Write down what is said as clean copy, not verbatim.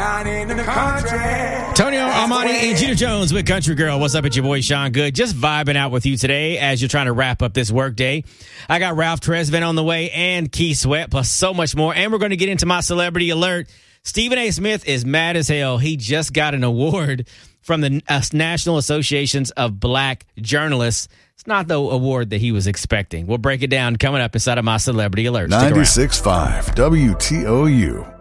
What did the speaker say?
down in the country. Tonio Armani and Jeter Jones with Country Girl. What's up? It's your boy Sean Good. Just vibing out with you today as you're trying to wrap up this work day. I got Ralph Tresvant on the way and Keith Sweat plus so much more. And we're going to get into my celebrity alert. Stephen A. Smith is mad as hell. He just got an award from the National Associations of Black Journalists. It's not the award that he was expecting. We'll break it down coming up inside of my celebrity alert. 96.5 WTOU.